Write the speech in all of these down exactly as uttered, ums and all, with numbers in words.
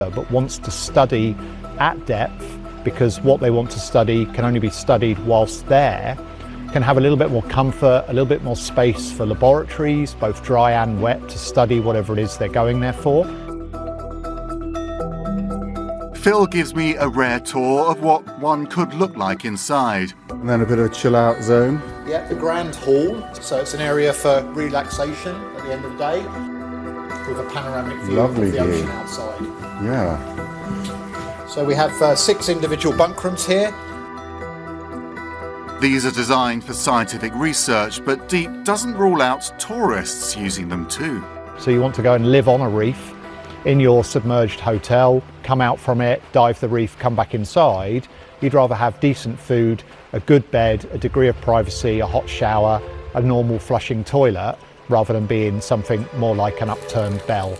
but wants to study at depth, because what they want to study can only be studied whilst there, can have a little bit more comfort, a little bit more space for laboratories, both dry and wet, to study whatever it is they're going there for. Phil gives me a rare tour of what one could look like inside. And then a bit of a chill out zone. Yeah, the grand hall, so it's an area for relaxation at the end of the day, with a panoramic view Lovely of the view. ocean outside. Yeah. So we have uh, six individual bunk rooms here. These are designed for scientific research, but Deep doesn't rule out tourists using them too. So you want to go and live on a reef in your submerged hotel, come out from it, dive the reef, come back inside. You'd rather have decent food, a good bed, a degree of privacy, a hot shower, a normal flushing toilet, rather than being something more like an upturned bell.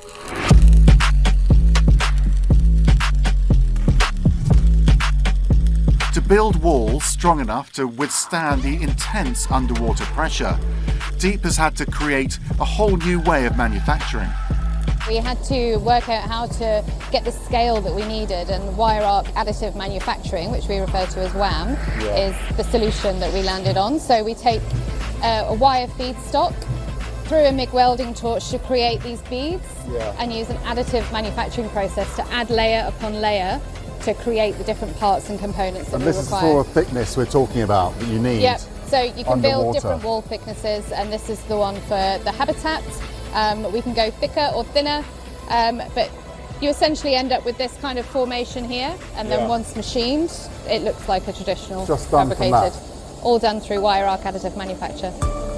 To build walls strong enough to withstand the intense underwater pressure, Deep has had to create a whole new way of manufacturing. We had to work out how to get the scale that we needed, and wire arc additive manufacturing, which we refer to as WAM, yeah. is the solution that we landed on. So we take uh, a wire feedstock through a MIG welding torch to create these beads, yeah. and use an additive manufacturing process to add layer upon layer to create the different parts and components that and we this require. is the sort of thickness we're talking about that you need. Yep. So you can underwater. build different wall thicknesses, and this is the one for the habitat. Um, we can go thicker or thinner, um, but you essentially end up with this kind of formation here, and then yeah. once machined, it looks like a traditional Just done fabricated. From that. All done through wire arc additive manufacture.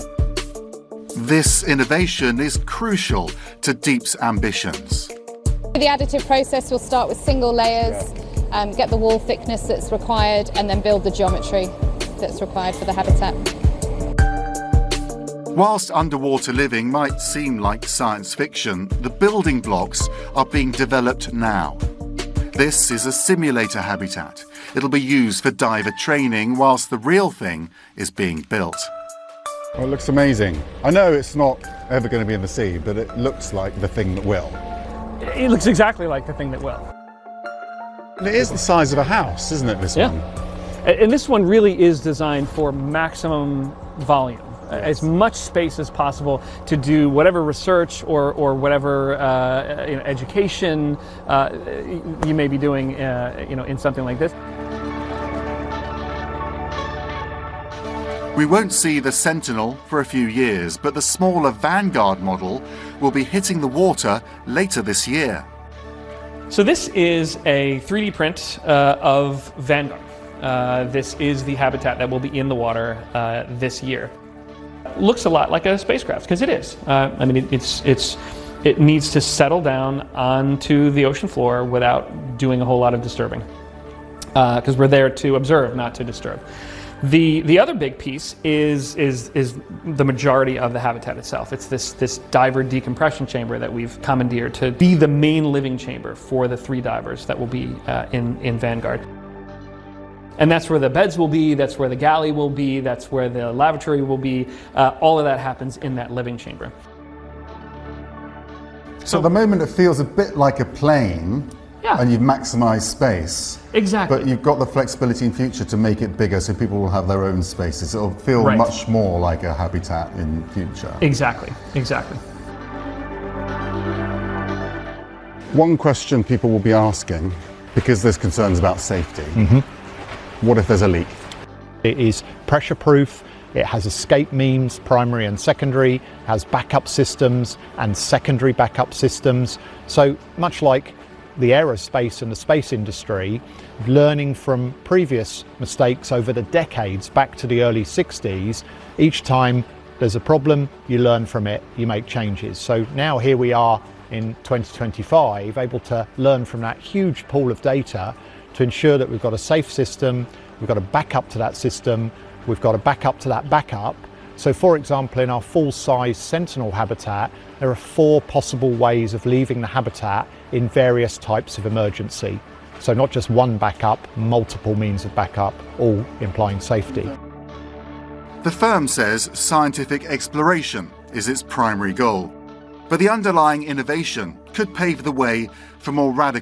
This innovation is crucial to Deep's ambitions. The additive process will start with single layers, yeah. um, get the wall thickness that's required, and then build the geometry that's required for the habitat. Whilst underwater living might seem like science fiction, the building blocks are being developed now. This is a simulator habitat. It'll be used for diver training whilst the real thing is being built. Well, it looks amazing. I know it's not ever going to be in the sea, but it looks like the thing that will. It looks exactly like the thing that will. And it is the size of a house, isn't it, this yeah. one? And this one really is designed for maximum volume. As much space as possible to do whatever research or, or whatever uh, you know, education uh, you may be doing uh, you know, in something like this. We won't see the Sentinel for a few years, but the smaller Vanguard model will be hitting the water later this year. So this is a three D print uh, of Vanguard. Uh, this is the habitat that will be in the water uh, this year. Looks a lot like a spacecraft, because it is. Uh, I mean, it, it's it's it needs to settle down onto the ocean floor without doing a whole lot of disturbing, because uh, we're there to observe, not to disturb. The the other big piece is is is the majority of the habitat itself. It's this this diver decompression chamber that we've commandeered to be the main living chamber for the three divers that will be uh, in in Vanguard. And that's where the beds will be, that's where the galley will be, that's where the lavatory will be. Uh, all of that happens in that living chamber. So at the moment it feels a bit like a plane, yeah. and you've maximised space. Exactly. But you've got the flexibility in future to make it bigger so people will have their own spaces. It'll feel right. much more like a habitat in future. Exactly, exactly. One question people will be asking, because there's concerns about safety, mm-hmm. what if there's a leak? It is pressure proof, it has escape means, primary and secondary, has backup systems and secondary backup systems. So much like the aerospace and the space industry, learning from previous mistakes over the decades back to the early sixties, each time there's a problem, you learn from it, you make changes. So now here we are in twenty twenty-five, able to learn from that huge pool of data to ensure that we've got a safe system, we've got a backup to that system, we've got a backup to that backup. So for example, in our full-size Sentinel habitat, there are four possible ways of leaving the habitat in various types of emergency. So not just one backup, multiple means of backup, all implying safety. The firm says scientific exploration is its primary goal. But the underlying innovation could pave the way for more radical